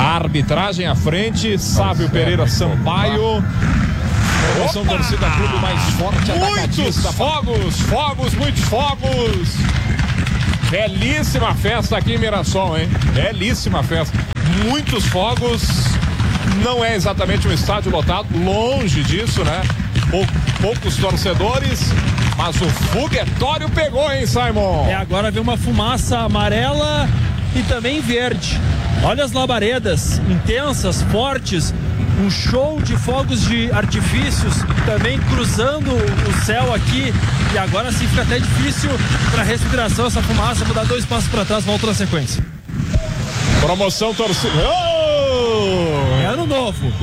A arbitragem à frente, Sávio Pereira Sampaio. Promoção torcida clube mais forte, atacadista. Muitos fogos. Belíssima festa aqui em Mirassol, hein? Belíssima festa. Muitos fogos. Não é exatamente um estádio lotado, longe disso, né? Poucos torcedores, mas o foguetório pegou, hein, Simon? Agora vem uma fumaça amarela e também verde. Olha as labaredas intensas, fortes, um show de fogos de artifícios também cruzando o céu aqui, e agora sim fica até difícil para respiração essa fumaça. Vou dar 2 passos para trás, volto na sequência. Promoção torcida. É ano novo.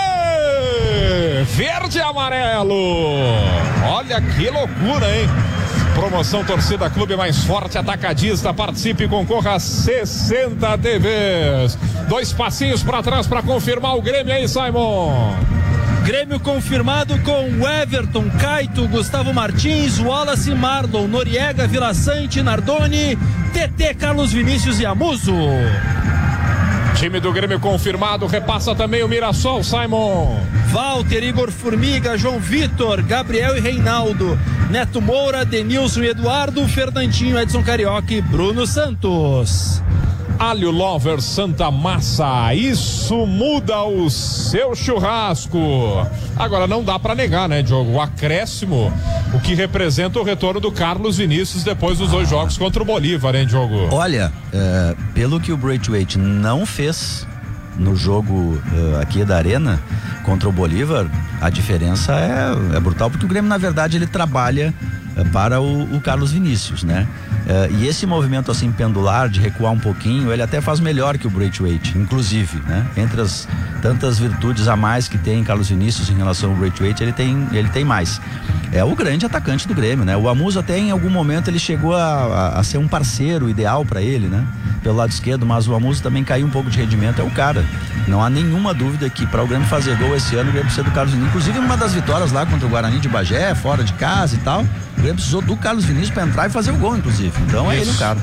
Verde e amarelo. Olha que loucura, hein? Promoção torcida clube mais forte, atacadista. Participe e concorra a 60 TVs. 2 passinhos para trás para confirmar o Grêmio aí, Simon. Grêmio confirmado com Everton, Caito, Gustavo Martins, Wallace, Marlon, Noriega, Vila Sante, Nardoni, TT, Carlos Vinícius e Amuso. Time do Grêmio confirmado, repassa também o Mirassol, Simon. Walter, Igor Formiga, João Vitor, Gabriel e Reinaldo, Neto Moura, Denilson e Eduardo, Fernandinho, Edson Carioca e Bruno Santos. Alho Lover Santa Massa, isso muda o seu churrasco. Agora não dá pra negar, né, Diogo? O acréscimo, o que representa o retorno do Carlos Vinícius depois dos 2 jogos contra o Bolívar, hein, Diogo? Olha, pelo que o Braithwaite não fez no jogo aqui da Arena contra o Bolívar, a diferença é brutal, porque o Grêmio, na verdade, ele trabalha para o Carlos Vinícius, né? E esse movimento assim pendular de recuar um pouquinho, ele até faz melhor que o Braithwaite, inclusive, né? Entre as tantas virtudes a mais que tem Carlos Vinícius em relação ao Braithwaite, ele tem mais. É o grande atacante do Grêmio, né? O Amuso até em algum momento ele chegou a ser um parceiro ideal para ele, né? Pelo lado esquerdo, mas o Amuso também caiu um pouco de rendimento, é o cara. Não há nenhuma dúvida que para o Grêmio fazer gol esse ano, o Grêmio precisa do Carlos Vinícius. Inclusive, uma das vitórias lá contra o Guarani de Bagé, fora de casa e tal, o Grêmio precisou do Carlos Vinícius para entrar e fazer o gol, inclusive. Então é ele o cara.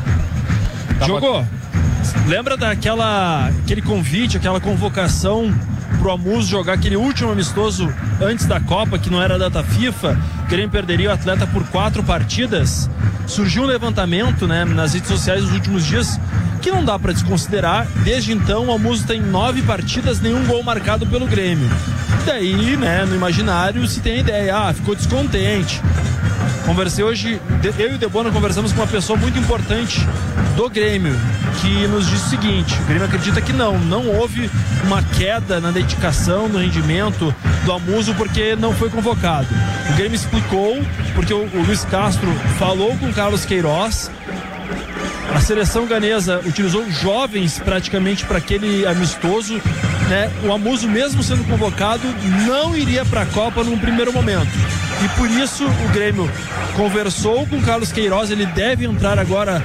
Jogou. Lembra aquele convite, aquela convocação pro Amuso jogar aquele último amistoso antes da Copa, que não era data FIFA? O Grêmio perderia o atleta por 4 partidas. Surgiu um levantamento, né, nas redes sociais nos últimos dias, que não dá para desconsiderar. Desde então, o Amuso tem 9 partidas, nenhum gol marcado pelo Grêmio. Daí, né, no imaginário se tem a ideia, ficou descontente. Conversei hoje, eu e o Debona conversamos com uma pessoa muito importante do Grêmio, que nos disse o seguinte: o Grêmio acredita que não houve uma queda na dedicação, no rendimento do Amuso porque não foi convocado. O Grêmio explicou, porque o Luiz Castro falou com o Carlos Queiroz. A seleção ganesa utilizou jovens praticamente para aquele amistoso, né? O Amuso, mesmo sendo convocado, não iria para a Copa num primeiro momento. E por isso o Grêmio conversou com o Carlos Queiroz. Ele deve entrar agora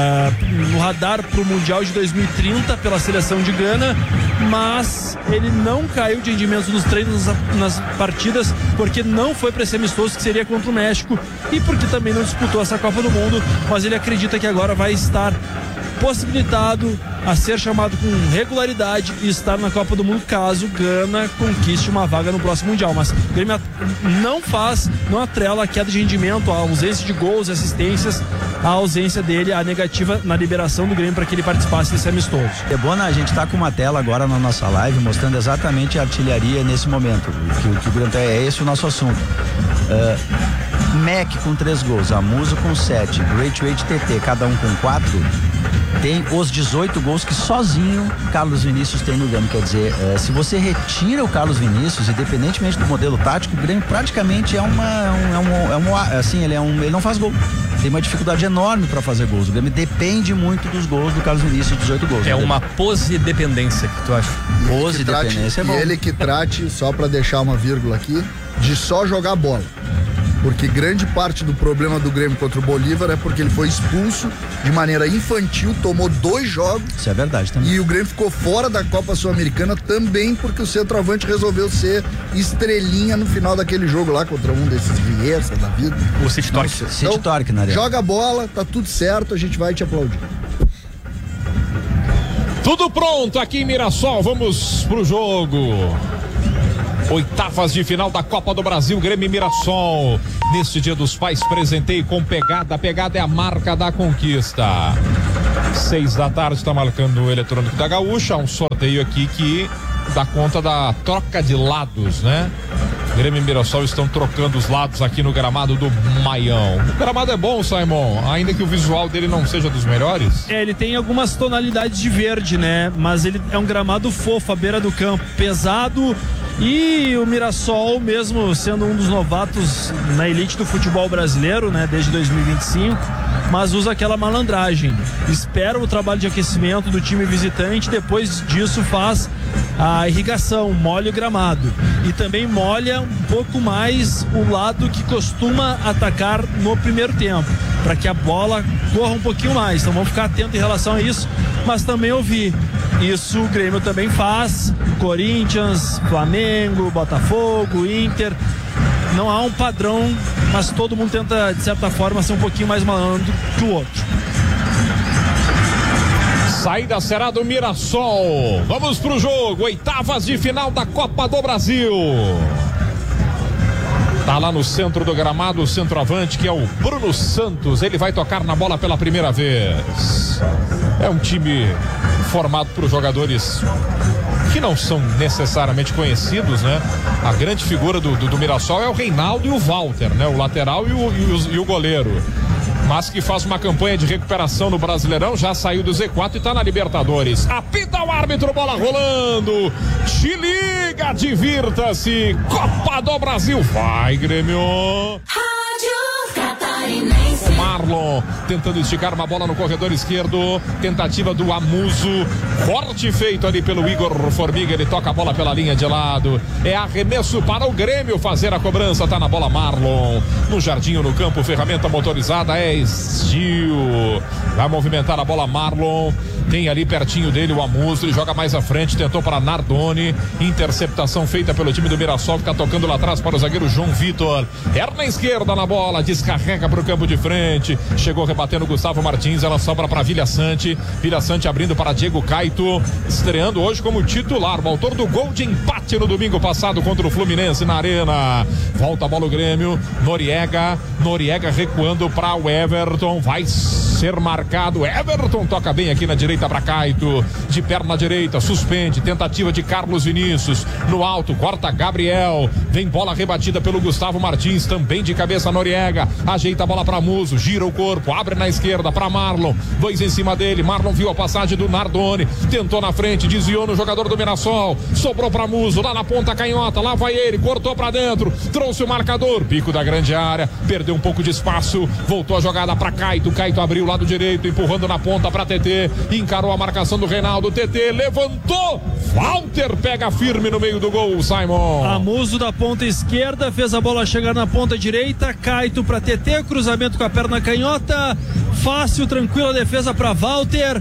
no radar para o Mundial de 2030 pela seleção de Gana, mas ele não caiu de rendimento nos treinos, nas partidas, porque não foi para esse amistoso que seria contra o México e porque também não disputou essa Copa do Mundo. Mas ele acredita que agora vai estar possibilitado a ser chamado com regularidade e estar na Copa do Mundo caso Gana conquiste uma vaga no próximo Mundial. Mas o Grêmio não atrela a queda de rendimento, a ausência de gols e assistências, a ausência dele, a negativa na liberação do Grêmio para que ele participasse desse amistoso. É bom, a gente está com uma tela agora na nossa live mostrando exatamente a artilharia nesse momento, que o Grêmio é esse o nosso assunto. Mac com 3 gols, Amuso com 7, Braithwaite e TT, cada um com 4, tem os 18 gols que sozinho Carlos Vinícius tem no Grêmio. Quer dizer, se você retira o Carlos Vinícius, independentemente do modelo tático, o Grêmio praticamente ele não faz gol. Tem uma dificuldade enorme para fazer gols. O Grêmio depende muito dos gols do Carlos Vinícius, 18 gols. É uma pose-dependência que tu acha? Pose-dependência é bom. E ele que trate, só para deixar uma vírgula aqui, de só jogar bola. Porque grande parte do problema do Grêmio contra o Bolívar é porque ele foi expulso de maneira infantil, tomou 2 jogos. Isso é verdade também. E o Grêmio ficou fora da Copa Sul-Americana também porque o centroavante resolveu ser estrelinha no final daquele jogo lá contra um desses Riesa da vida. O City Torque. City Torque, na área. Joga bola, tá tudo certo, a gente vai te aplaudir. Tudo pronto aqui em Mirassol, vamos pro jogo. Oitavas de final da Copa do Brasil, Grêmio e Mirassol. Neste Dia dos Pais, presenteio com pegada. A pegada é a marca da conquista. 6 da tarde, está marcando o eletrônico da Gaúcha. Um sorteio aqui que dá conta da troca de lados, né? Grêmio e Mirassol estão trocando os lados aqui no gramado do Maião. O gramado é bom, Simon, ainda que o visual dele não seja dos melhores. Ele tem algumas tonalidades de verde, né? Mas ele é um gramado fofo, à beira do campo, pesado. E o Mirassol, mesmo sendo um dos novatos na elite do futebol brasileiro, né, desde 2025, mas usa aquela malandragem. Espera o trabalho de aquecimento do time visitante, depois disso faz a irrigação, molha o gramado. E também molha um pouco mais o lado que costuma atacar no primeiro tempo, para que a bola corra um pouquinho mais. Então vamos ficar atentos em relação a isso, mas também ouvir. Isso o Grêmio também faz, Corinthians, Flamengo, Botafogo, Inter. Não há um padrão, mas todo mundo tenta, de certa forma, ser um pouquinho mais malandro que o outro. Saída será do Mirassol. Vamos pro jogo, oitavas de final da Copa do Brasil. Tá lá no centro do gramado o centroavante, que é o Bruno Santos. Ele vai tocar na bola pela primeira vez. É um time formado por jogadores que não são necessariamente conhecidos, né? A grande figura do Mirassol é o Reinaldo e o Walter, né? O lateral e o goleiro. Mas que faz uma campanha de recuperação no Brasileirão, já saiu do Z4 e tá na Libertadores. Apita o árbitro, bola rolando. Te liga, divirta-se. Copa do Brasil, vai, Grêmio. Rádio Catarinense. Marlon tentando esticar uma bola no corredor esquerdo. Tentativa do Amuso. Corte feito ali pelo Igor Formiga. Ele toca a bola pela linha de lado. É arremesso para o Grêmio fazer a cobrança. Tá na bola Marlon. No jardim, no campo, ferramenta motorizada é Gil. Vai movimentar a bola Marlon. Tem ali pertinho dele o Amuso. Ele joga mais à frente. Tentou para Nardoni. Interceptação feita pelo time do Mirassol. Fica tocando lá atrás para o zagueiro João Vitor. Perna esquerda na bola. Descarrega para o campo de frente. Chegou rebatendo Gustavo Martins. Ela sobra para Vilha Sante. Vilha Sante abrindo para Diego Caito. Estreando hoje como titular. O autor do gol de empate no domingo passado contra o Fluminense na Arena. Volta a bola o Grêmio. Noriega recuando para o Everton. Vai ser marcado. Everton toca bem aqui na direita para Caito. De perna direita. Suspende. Tentativa de Carlos Vinícius. No alto. Corta Gabriel. Vem bola rebatida pelo Gustavo Martins. Também de cabeça Noriega. Ajeita a bola para Muso. Gira o corpo. Abre na esquerda para Marlon. Dois em cima dele. Marlon viu a passagem do Nardoni. Tentou na frente. Desviou no jogador do Mirassol. Sobrou para Muso. Lá na ponta canhota. Lá vai ele. Cortou para dentro. Trouxe o marcador. Pico da grande área. Perdeu um pouco de espaço. Voltou a jogada para Caito. Caito abriu o lado direito. Empurrando na ponta para TT. Encarou a marcação do Reinaldo. TT levantou. Walter pega firme no meio do gol. Simon. Amuso da ponta esquerda. Fez a bola chegar na ponta direita. Caito para TT. Cruzamento com a perna canhota. Fácil, tranquila defesa para Walter.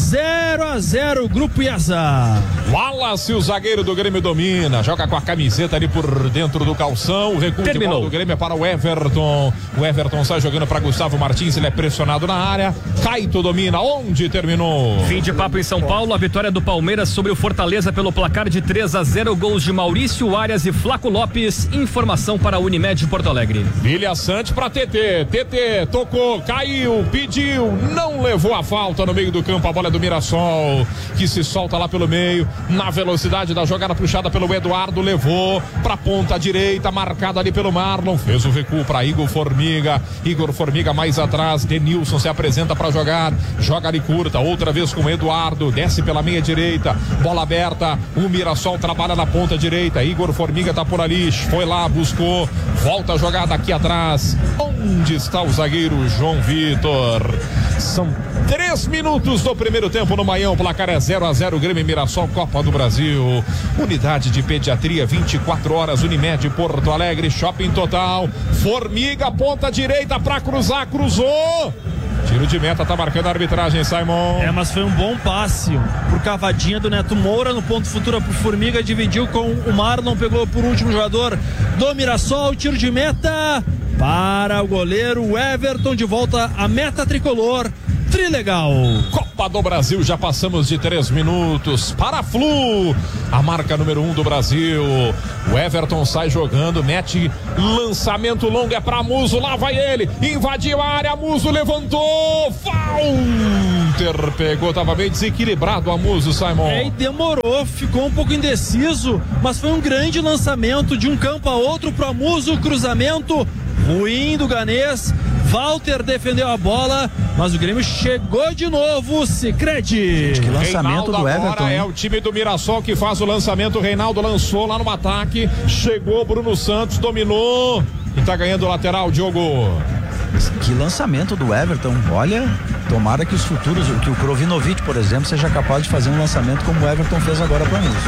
0-0, Grupo IASA. Wallace, o zagueiro do Grêmio, domina. Joga com a camiseta ali por dentro do calção. O recuo de bola do Grêmio é para o Everton. O Everton sai jogando para Gustavo Martins. Ele é pressionado na área. Caito domina. Onde terminou? Fim de papo em São Paulo. A vitória do Palmeiras sobre o Fortaleza pelo placar de 3-0. Gols de Maurício Arias e Flaco Lopes. Informação para a Unimed Porto Alegre. Vilha Sante para TT. TT tocou, caiu, pediu, não levou a falta no meio do campo. A bola é do Mirassol, que se solta lá pelo meio, na velocidade da jogada puxada pelo Eduardo, levou pra ponta direita, marcada ali pelo Marlon, fez o recuo para Igor Formiga mais atrás. Denilson se apresenta para jogar, joga ali curta, outra vez com o Eduardo, desce pela meia direita, bola aberta, o Mirassol trabalha na ponta direita, Igor Formiga tá por ali, foi lá, buscou, volta a jogada aqui atrás. Onde está o zagueiro João Vitor? São 3 minutos do primeiro tempo no Maião. O placar é 0-0, Grêmio e Mirassol, Copa do Brasil. Unidade de pediatria 24 horas, Unimed Porto Alegre, Shopping Total. Formiga, ponta direita pra cruzar, cruzou. Tiro de meta, tá marcando a arbitragem, Simon. Mas foi um bom passe por cavadinha do Neto Moura no ponto futura pro Formiga, dividiu com o Marlon, pegou por último jogador do Mirassol, tiro de meta para o goleiro Everton, de volta à meta tricolor. trilegal. Copa do Brasil, já passamos de 3 minutos para a Flu, a marca número 1 do Brasil. O Everton sai jogando, mete lançamento longo, é para Muso, lá vai ele, invadiu a área, Muso levantou, Walter pegou, tava bem desequilibrado a Muso, Simon. E demorou, ficou um pouco indeciso, mas foi um grande lançamento de um campo a outro pro Muso, cruzamento ruim do Ganês. Walter defendeu a bola, mas o Grêmio chegou de novo, Sicredi. Que lançamento Reinaldo do Everton. Agora é o time do Mirassol que faz o lançamento. O Reinaldo lançou lá no ataque, chegou Bruno Santos, dominou e tá ganhando o lateral, Diogo. Que lançamento do Everton. Olha, tomara que os futuros, que o Krovinovic, por exemplo, seja capaz de fazer um lançamento como o Everton fez agora para nós.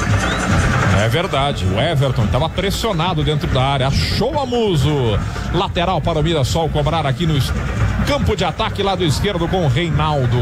É verdade, o Everton estava pressionado dentro da área, achou a Muso. Lateral para o Mirassol cobrar aqui no campo de ataque, lado esquerdo com o Reinaldo.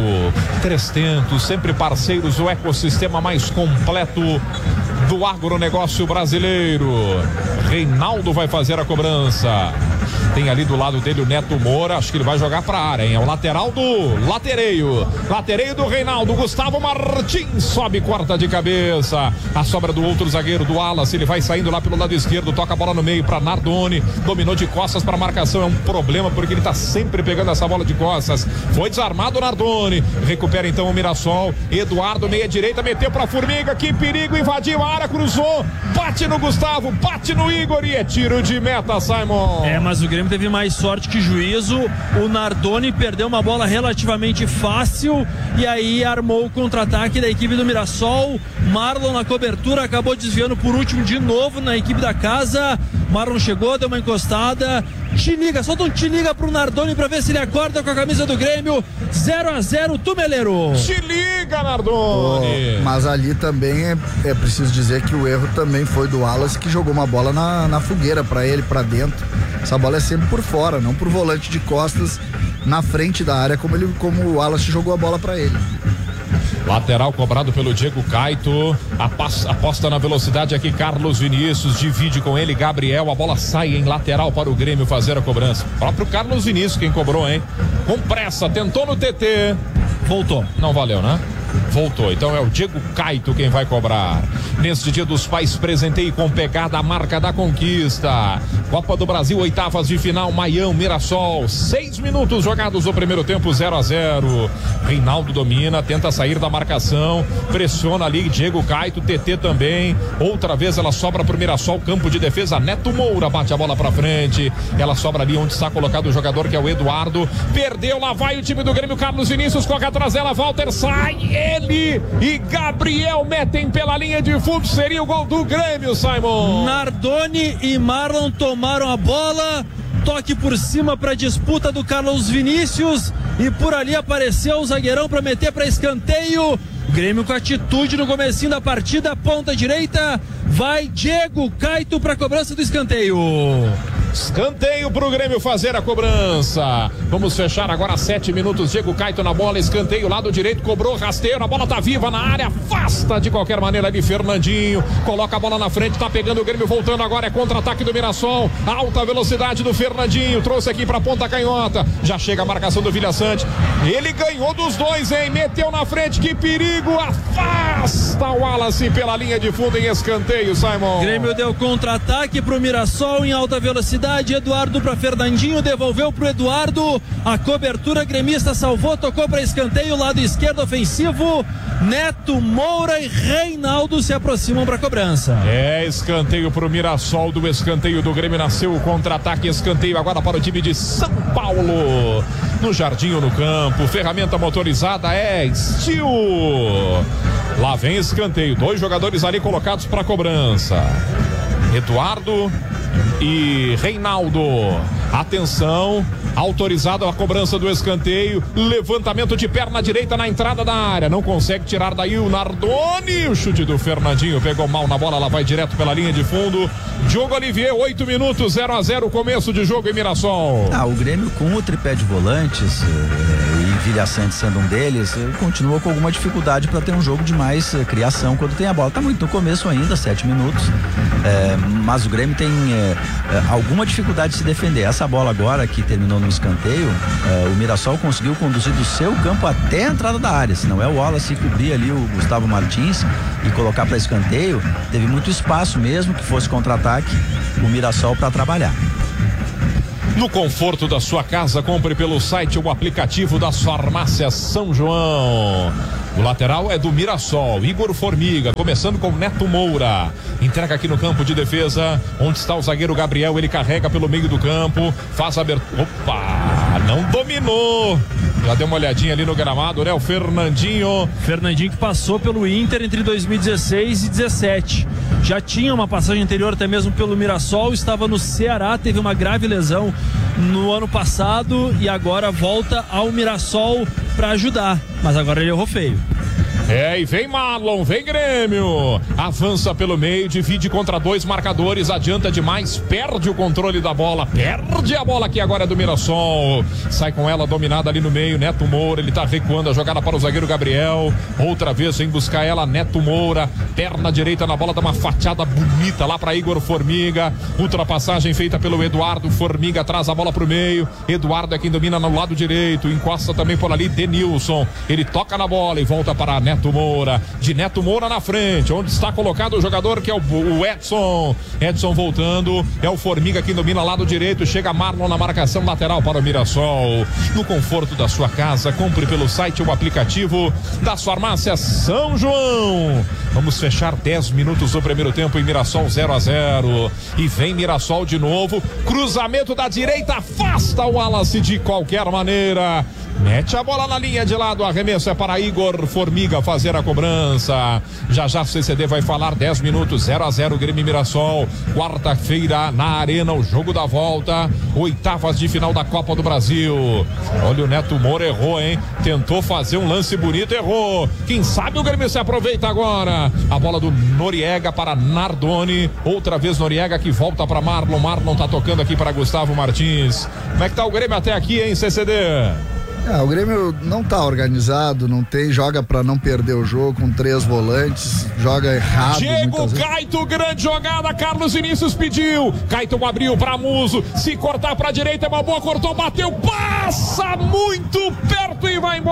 300, sempre parceiros, o ecossistema mais completo do agronegócio brasileiro. Reinaldo vai fazer a cobrança. Tem ali do lado dele o Neto Moura, acho que ele vai jogar pra área, hein? É o lateral do Latereio. Latereio do Reinaldo, Gustavo Martins sobe, corta de cabeça. A sobra do outro zagueiro, do Wallace, ele vai saindo lá pelo lado esquerdo, toca a bola no meio pra Nardoni, dominou de costas pra marcação, é um problema porque ele tá sempre pegando essa bola de costas. Foi desarmado o Nardoni, recupera então o Mirassol. Eduardo, meia direita, meteu pra Formiga, que perigo, invadiu a área, cruzou, bate no Gustavo, bate no Igor e é tiro de meta, Simon. Mas o Grêmio teve mais sorte que juízo. O Nardoni perdeu uma bola relativamente fácil e aí armou o contra-ataque da equipe do Mirassol. Marlon na cobertura acabou desviando por último de novo na equipe da casa. Marlon chegou, deu uma encostada. Te liga, solta um te liga pro Nardoni pra ver se ele acorda com a camisa do Grêmio. 0-0, Tumeleiro. Te liga, Nardoni. Mas ali também é preciso dizer que o erro também foi do Wallace, que jogou uma bola na fogueira pra ele, pra dentro. Essa bola é sempre por fora, não por volante de costas na frente da área, como o Wallace jogou a bola pra ele. Lateral cobrado pelo Diego Caito. Aposta na velocidade aqui, Carlos Vinícius. Divide com ele, Gabriel. A bola sai em lateral para o Grêmio fazer a cobrança. O próprio Carlos Vinícius quem cobrou, hein? Com pressa, tentou no TT. Voltou. Não valeu, né? Voltou, então é o Diego Caito quem vai cobrar. Neste Dia dos Pais, presenteie com pegada a marca da conquista. Copa do Brasil, oitavas de final, Maião, Mirassol. 6 minutos jogados no primeiro tempo, 0-0. Reinaldo domina, tenta sair da marcação, pressiona ali, Diego Caito, TT também. Outra vez ela sobra pro Mirassol, campo de defesa, Neto Moura bate a bola pra frente. Ela sobra ali onde está colocado o jogador que é o Eduardo. Perdeu, lá vai o time do Grêmio, Carlos Vinícius, corre atrás dela, Walter sai. Ele e Gabriel metem pela linha de fundo, seria o gol do Grêmio, Simon. Nardoni e Marlon tomaram a bola, toque por cima para disputa do Carlos Vinícius e por ali apareceu o zagueirão para meter para escanteio. Grêmio com atitude no comecinho da partida, ponta direita, vai Diego Caito para cobrança do escanteio. Escanteio pro Grêmio fazer a cobrança. Vamos fechar agora 7 minutos. Diego Caito na bola, escanteio, lado direito, cobrou, rasteiro, a bola tá viva na área, afasta de qualquer maneira ali Fernandinho, coloca a bola na frente, tá pegando o Grêmio, voltando agora, é contra-ataque do Mirassol, alta velocidade do Fernandinho, trouxe aqui pra ponta canhota, já chega a marcação do Vilhaçante, ele ganhou dos dois, hein, meteu na frente, que perigo, afasta o Wallace pela linha de fundo em escanteio, Simon. Grêmio deu contra-ataque pro Mirassol em alta velocidade, Eduardo para Fernandinho, devolveu pro Eduardo, a cobertura gremista salvou, tocou para escanteio, lado esquerdo ofensivo, Neto Moura e Reinaldo se aproximam para cobrança. É escanteio pro Mirassol, do escanteio do Grêmio nasceu o contra-ataque, escanteio agora para o time de São Paulo, no jardim ou no campo, ferramenta motorizada é Steel. Lá vem escanteio, 2 jogadores ali colocados para cobrança, Eduardo e Reinaldo. Atenção, autorizado a cobrança do escanteio, levantamento de perna direita na entrada da área, não consegue tirar daí o Nardoni, o chute do Fernandinho pegou mal na bola, ela vai direto pela linha de fundo. Diogo Olivier, 8 minutos, 0-0, começo de jogo em Mirassol. O Grêmio com o tripé de volantes e Vilha Sante sendo um deles, continua com alguma dificuldade para ter um jogo de mais criação quando tem a bola. Tá muito no começo ainda, 7 minutos, mas o Grêmio tem alguma dificuldade de se defender. Essa bola agora que terminou no escanteio, o Mirassol conseguiu conduzir do seu campo até a entrada da área. Se não é o Wallace cobrir ali o Gustavo Martins e colocar para escanteio, teve muito espaço mesmo que fosse contra-ataque o Mirassol para trabalhar. No conforto da sua casa, compre pelo site o aplicativo das farmácias São João. O lateral é do Mirassol, Igor Formiga, começando com Neto Moura. Entrega aqui no campo de defesa, onde está o zagueiro Gabriel, ele carrega pelo meio do campo, faz a abertura. Opa, não dominou. Já deu uma olhadinha ali no gramado, né? O Fernandinho que passou pelo Inter entre 2016 e 2017. Já tinha uma passagem anterior até mesmo pelo Mirassol, estava no Ceará, teve uma grave lesão no ano passado e agora volta ao Mirassol para ajudar, mas agora ele errou feio. E vem Marlon, vem Grêmio, avança pelo meio, divide contra 2 marcadores, adianta demais, perde o controle da bola, perde a bola aqui agora do Mirassol, sai com ela dominada ali no meio, Neto Moura, ele tá recuando a jogada para o zagueiro Gabriel, outra vez vem buscar ela, Neto Moura, perna direita na bola, dá uma fatiada bonita lá para Igor Formiga, ultrapassagem feita pelo Eduardo, Formiga traz a bola pro meio, Eduardo é quem domina no lado direito, encosta também por ali Denilson, ele toca na bola e volta para Neto Moura, de Neto Moura na frente, onde está colocado o jogador que é o Edson voltando, é o Formiga que domina lado direito, chega Marlon na marcação lateral para o Mirassol, no conforto da sua casa, compre pelo site o aplicativo das farmácias São João. Vamos fechar 10 minutos do primeiro tempo em Mirassol 0-0, e vem Mirassol de novo, cruzamento da direita, afasta o Wallace de qualquer maneira, mete a bola na linha de lado, arremesso é para Igor Formiga fazer a cobrança. Já o CCD vai falar, 10 minutos, 0-0 Grêmio e Mirassol, quarta-feira na Arena, o jogo da volta, oitavas de final da Copa do Brasil. Olha, o Neto Moura errou, hein? Tentou fazer um lance bonito, errou. Quem sabe o Grêmio se aproveita agora. A bola do Noriega para Nardoni, outra vez Noriega que volta para Marlon tá tocando aqui para Gustavo Martins. Como é que tá o Grêmio até aqui, hein, CCD? O Grêmio não tá organizado, joga pra não perder o jogo com 3 volantes, joga errado. Diego Caito, grande jogada, Carlos Vinícius pediu, Caito abriu pra Muso, se cortar pra direita é uma boa, cortou, bateu, passa muito perto e vai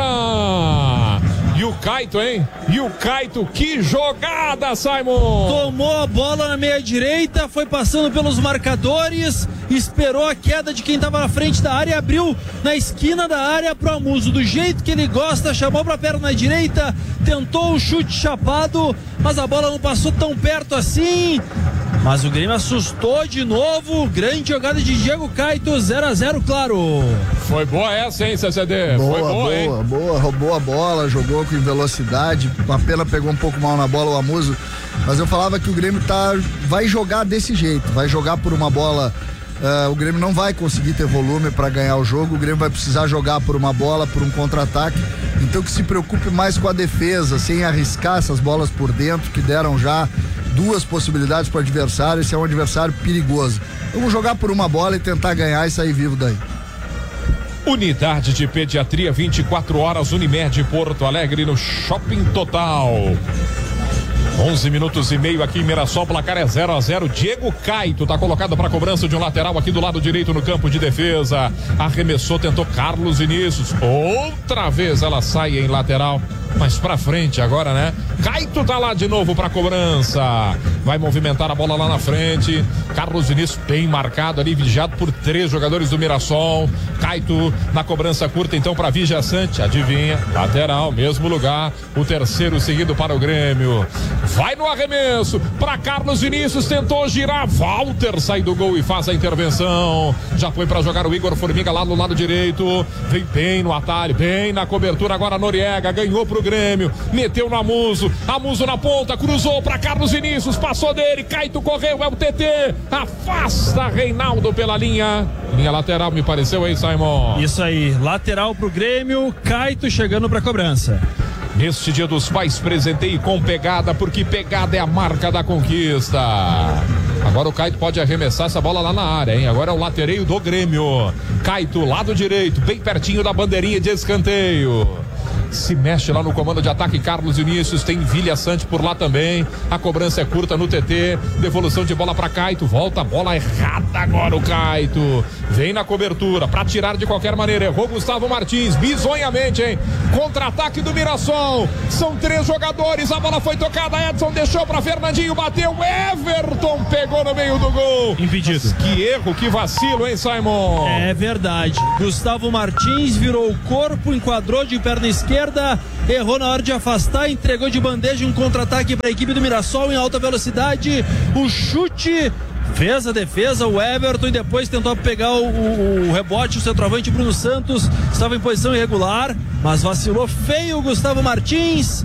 embora. E o Caito, hein? E o Caito, que jogada, Simon! Tomou a bola na meia direita, foi passando pelos marcadores, esperou a queda de quem estava na frente da área e abriu na esquina da área pro Amuso, do jeito que ele gosta, chamou pra perna direita, tentou o chute chapado, mas a bola não passou tão perto assim. Mas o Grêmio assustou de novo, grande jogada de Diego Caito, 0-0, claro. Foi boa essa, hein, CCD? Foi boa, hein? Roubou a bola, jogou com velocidade, uma pena pegou um pouco mal na bola o Amuso, mas eu falava que o Grêmio vai jogar desse jeito, vai jogar por uma bola. O Grêmio não vai conseguir ter volume para ganhar o jogo, o Grêmio vai precisar jogar por uma bola, por um contra-ataque, então que se preocupe mais com a defesa, sem arriscar essas bolas por dentro, que deram já 2 possibilidades para o adversário, esse é um adversário perigoso. Vamos jogar por uma bola e tentar ganhar e sair vivo daí. Unidade de Pediatria 24 horas, Unimed Porto Alegre, no Shopping Total. 11 minutos e meio aqui em Mirassol, placar é 0-0. Diego Caito tá colocado para cobrança de um lateral aqui do lado direito no campo de defesa. Arremessou, tentou Carlos Vinícius. Outra vez ela sai em lateral, mas pra frente agora, né? Caito tá lá de novo pra cobrança. Vai movimentar a bola lá na frente. Carlos Vinícius bem marcado ali, vigiado por 3 jogadores do Mirassol. Caito na cobrança curta então pra Vilha Sante. Adivinha? Lateral, mesmo lugar. O terceiro seguido para o Grêmio. Vai no arremesso pra Carlos Vinícius, tentou girar. Walter sai do gol e faz a intervenção. Já foi pra jogar o Igor Formiga lá no lado direito. Vem bem no atalho, bem na cobertura. Agora Noriega ganhou pro Grêmio, meteu no Amuso na ponta, cruzou para Carlos Vinícius, passou dele, Caito correu, é o TT, afasta Reinaldo pela linha lateral, me pareceu aí, Simon. Isso aí, lateral pro Grêmio, Caito chegando pra cobrança. Neste Dia dos Pais, presenteie com pegada, porque pegada é a marca da conquista. Agora o Caito pode arremessar essa bola lá na área, hein? Agora é o latereio do Grêmio. Caito, lado direito, bem pertinho da bandeirinha de escanteio. Se mexe lá no comando de ataque Carlos Vinícius, tem Vilha Sante por lá também. A cobrança é curta no TT, devolução de bola para Caito, volta a bola errada agora o Caito. Vem na cobertura para tirar de qualquer maneira, errou Gustavo Martins, bizonhamente, hein? Contra-ataque do Mirassol, são 3 jogadores, a bola foi tocada, Edson deixou para Fernandinho, bateu, Everton pegou no meio do gol. Impedido. Mas que erro, que vacilo, hein, Simon? É verdade. Gustavo Martins virou o corpo, enquadrou de perna esquerda, errou na hora de afastar, entregou de bandeja um contra-ataque para a equipe do Mirassol em alta velocidade. O chute fez a defesa, o Everton, e depois tentou pegar o rebote. O centroavante Bruno Santos estava em posição irregular, mas vacilou feio o Gustavo Martins.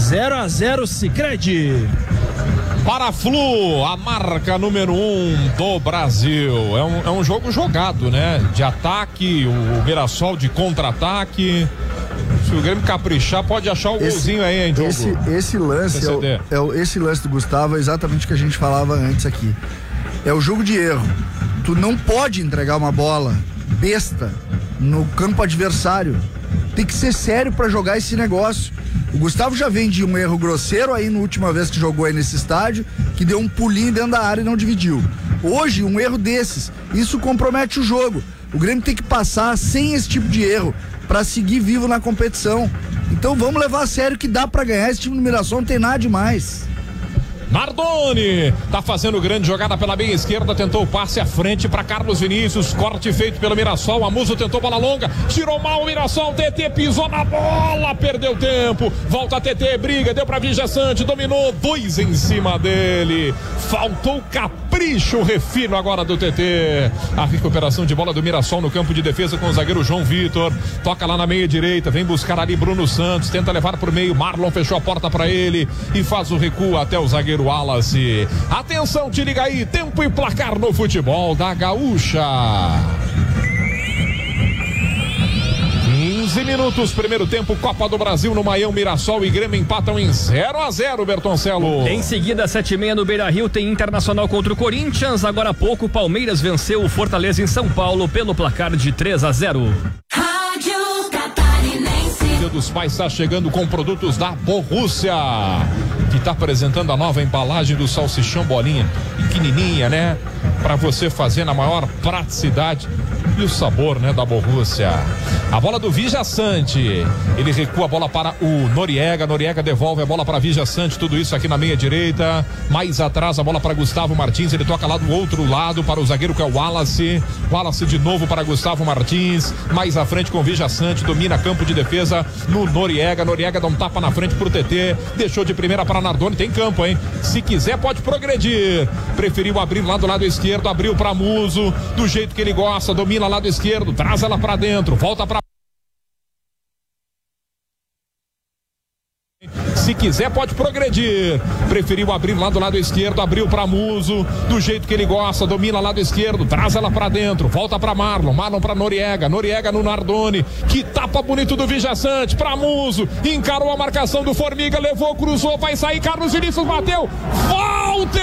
0-0 Sicredi. Para a Flu, a marca número 1 do Brasil. É um jogo jogado, né? De ataque, o Mirassol de contra-ataque. Se o Grêmio caprichar, pode achar o golzinho aí, hein, Diogo? Esse lance esse lance do Gustavo é exatamente o que a gente falava antes aqui. É o jogo de erro. Tu não pode entregar uma bola besta no campo adversário. Tem que ser sério pra jogar esse negócio. O Gustavo já vem de um erro grosseiro aí na última vez que jogou aí nesse estádio, que deu um pulinho dentro da área e não dividiu. Hoje, um erro desses, isso compromete o jogo. O Grêmio tem que passar sem esse tipo de erro pra seguir vivo na competição. Então vamos levar a sério que dá pra ganhar. Esse time do Mirassol não tem nada demais. Nardoni tá fazendo grande jogada pela meia esquerda, tentou o passe à frente para Carlos Vinícius, corte feito pelo Mirassol, Amuso tentou bola longa, tirou mal o Mirassol, TT pisou na bola, perdeu tempo, volta TT, briga, deu para Vilha Sante, dominou, 2 em cima dele, faltou capricho, refino agora do TT. A recuperação de bola do Mirassol no campo de defesa com o zagueiro João Vitor, toca lá na meia direita, vem buscar ali Bruno Santos, tenta levar por meio, Marlon fechou a porta para ele e faz o recuo até o zagueiro Wallace. Atenção, te liga aí, tempo e placar no futebol da Gaúcha. 15 minutos, primeiro tempo, Copa do Brasil no Maião, Mirassol e Grêmio empatam em 0-0, Bertoncelo. Em seguida, 7h30 no Beira-Rio, tem Internacional contra o Corinthians. Agora há pouco, o Palmeiras venceu o Fortaleza em São Paulo pelo placar de 3-0. Rádio Catarinense. Dia dos Pais está chegando com produtos da Borrússia, que está apresentando a nova embalagem do salsichão bolinha, pequenininha, né? Para você fazer na maior praticidade e o sabor, né, da Borrússia. A bola do Vilha Sante, ele recua a bola para o Noriega devolve a bola para Vilha Sante, tudo isso aqui na meia direita, mais atrás a bola para Gustavo Martins, ele toca lá do outro lado para o zagueiro que é o Wallace de novo para Gustavo Martins, mais à frente com Vilha Sante, domina campo de defesa no Noriega dá um tapa na frente pro TT, deixou de primeira para Nardoni, tem campo, hein? Se quiser pode progredir, preferiu abrir lá do lado esquerdo, abriu para Muso, do jeito que ele gosta, domina lado esquerdo, traz ela para dentro, volta para. Se quiser pode progredir, preferiu abrir lá do lado esquerdo, abriu para Muso, do jeito que ele gosta, domina lado esquerdo, traz ela para dentro, volta para Marlon para Noriega no Nardoni, que tapa bonito do Vilha Sante, para Muso, encarou a marcação do Formiga, levou, cruzou, vai sair, Carlos Vinícius bateu, Walter!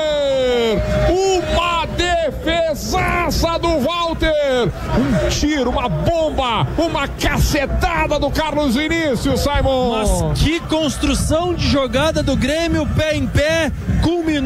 Uma defesaça do Walter, um tiro, uma bomba, uma cacetada do Carlos Vinícius, Simon. Mas que construção de jogada do Grêmio, pé em pé, culminou